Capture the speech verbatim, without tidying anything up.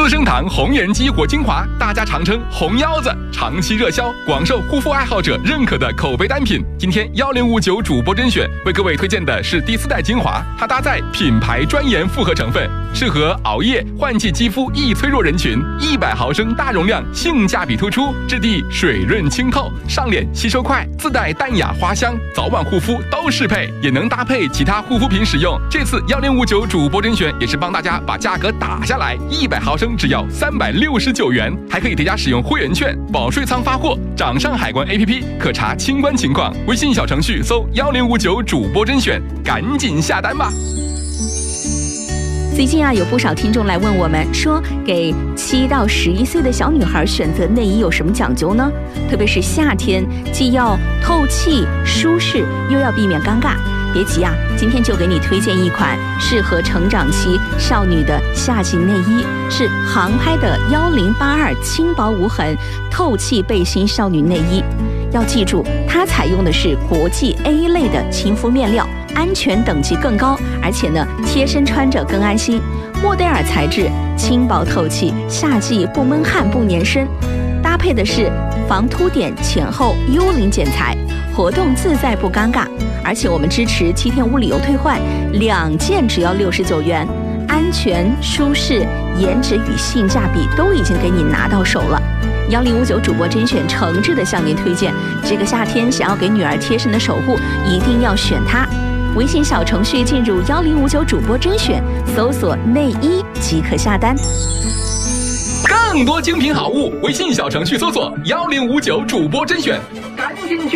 资生堂红颜激活精华，大家常称红腰子，长期热销，广受护肤爱好者认可的口碑单品。今天幺零五九主播甄选为各位推荐的是第四代精华，它搭载品牌专研复合成分，适合熬夜、换季肌肤易脆弱人群。一百毫升大容量，性价比突出，质地水润清透，上脸吸收快，自带淡雅花香，早晚护肤都适配，也能搭配其他护肤品使用。这次幺零五九主播甄选也是帮大家把价格打下来，一百毫升只要三百六十九元，还可以叠加使用会员券，保税仓发货。掌上海关 A P P 可查清关情况，微信小程序搜幺零五九主播甄选，赶紧下单吧。 最近啊，有不少听众来问我们说，给七到十一岁的小女孩选择内衣有什么讲究呢？特别是夏天，既要透气舒适，又要避免尴尬。别急啊，今天就给你推荐一款适合成长期少女的夏季内衣，是航拍的幺零八二轻薄无痕透气背心少女内衣。要记住，它采用的是国际 A 类的亲肤面料，安全等级更高，而且呢，贴身穿着更安心。莫代尔材质，轻薄透气，夏季不闷汗不粘身。搭配的是防凸点前后幽灵剪裁，活动自在不尴尬。而且我们支持七天无理由退换，两件只要六十九元，安全、舒适、颜值与性价比都已经给你拿到手了。幺零五九主播甄选诚挚的向您推荐，这个夏天想要给女儿贴身的守护，一定要选它。微信小程序进入幺零五九主播甄选，搜索内衣即可下单。 更多精品好物，微信小程序搜索幺零五九主播甄选，赶紧去。